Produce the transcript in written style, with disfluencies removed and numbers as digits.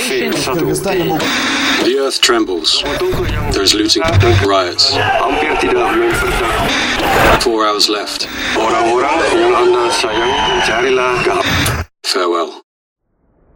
kafe satu bukti. The earth trembles. There is looting, riots. Hampir tidak memperdak. 4 hours left. Orang-orang yang Anda sayang, carilah